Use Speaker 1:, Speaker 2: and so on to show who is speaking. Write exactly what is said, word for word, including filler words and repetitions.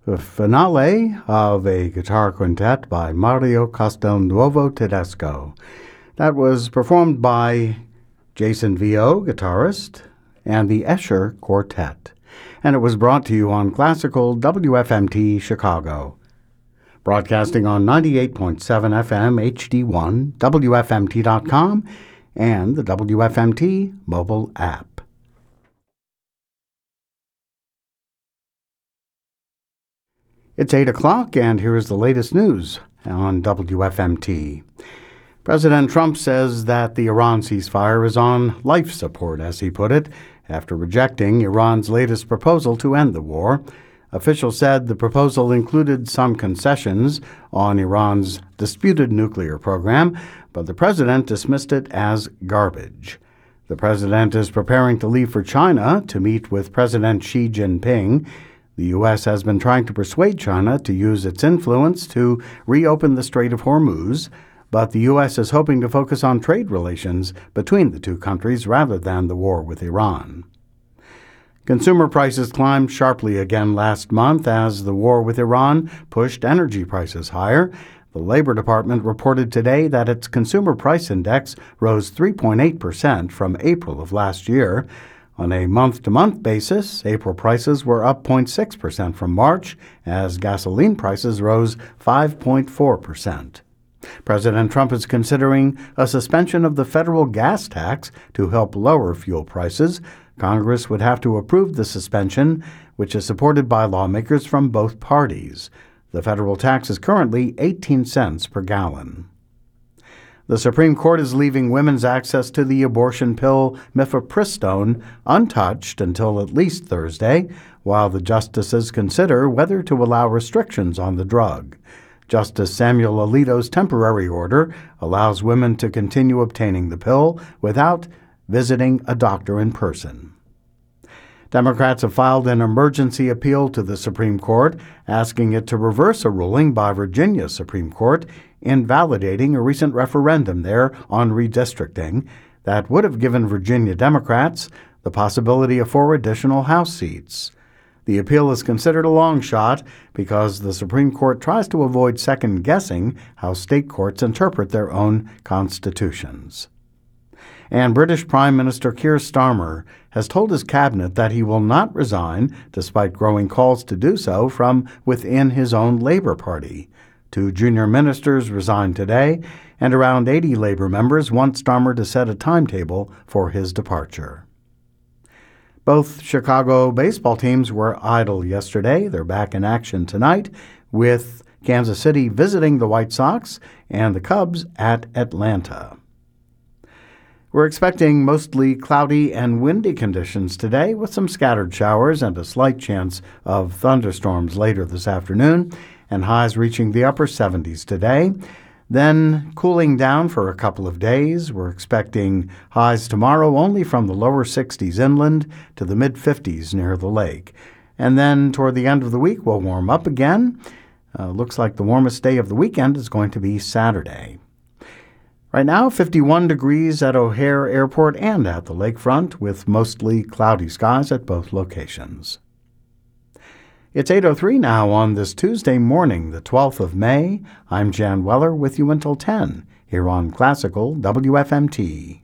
Speaker 1: The finale of a guitar quintet by Mario Castelnuovo Tedesco. That was performed by Jason Vio, guitarist, and the Escher Quartet. And it was brought to you on Classical W F M T Chicago. Broadcasting on ninety-eight point seven F M H D one, W F M T dot com, and the W F M T mobile app. It's eight o'clock, and here is the latest news on W F M T. President Trump says that the Iran ceasefire is on life support, as he put it, after rejecting Iran's latest proposal to end the war. Officials said the proposal included some concessions on Iran's disputed nuclear program, but the president dismissed it as garbage. The president is preparing to leave for China to meet with President Xi Jinping. The U S has been trying to persuade China to use its influence to reopen the Strait of Hormuz, but the U S is hoping to focus on trade relations between the two countries rather than the war with Iran. Consumer prices climbed sharply again last month as the war with Iran pushed energy prices higher. The Labor Department reported today that its consumer price index rose three point eight percent from April of last year. On a month-to-month basis, April prices were up zero point six percent from March, as gasoline prices rose five point four percent. President Trump is considering a suspension of the federal gas tax to help lower fuel prices. Congress would have to approve the suspension, which is supported by lawmakers from both parties. The federal tax is currently eighteen cents per gallon. The Supreme Court is leaving women's access to the abortion pill mifepristone untouched until at least Thursday, while the justices consider whether to allow restrictions on the drug. Justice Samuel Alito's temporary order allows women to continue obtaining the pill without visiting a doctor in person. Democrats have filed an emergency appeal to the Supreme Court, asking it to reverse a ruling by Virginia's Supreme Court invalidating a recent referendum there on redistricting that would have given Virginia Democrats the possibility of four additional House seats. The appeal is considered a long shot because the Supreme Court tries to avoid second-guessing how state courts interpret their own constitutions. And British Prime Minister Keir Starmer has told his cabinet that he will not resign despite growing calls to do so from within his own Labour Party. Two junior ministers resigned today, and around eighty Labour members want Starmer to set a timetable for his departure. Both Chicago baseball teams were idle yesterday. They're back in action tonight, with Kansas City visiting the White Sox and the Cubs at Atlanta. We're expecting mostly cloudy and windy conditions today, with some scattered showers and a slight chance of thunderstorms later this afternoon, and highs reaching the upper seventies today. Then cooling down for a couple of days. We're expecting highs tomorrow only from the lower sixties inland to the mid-fifties near the lake. And then toward the end of the week, we'll warm up again. Uh, looks like the warmest day of the weekend is going to be Saturday. Right now, fifty-one degrees at O'Hare Airport and at the lakefront, with mostly cloudy skies at both locations. It's eight oh three now on this Tuesday morning, the twelfth of May. I'm Jan Weller with you until ten, here on Classical W F M T.